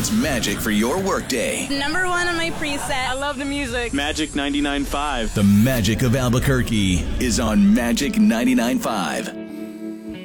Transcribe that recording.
brings magic for your workday. Number one on my preset. I love the music. Magic 99.5. The magic of Albuquerque is on Magic 99.5.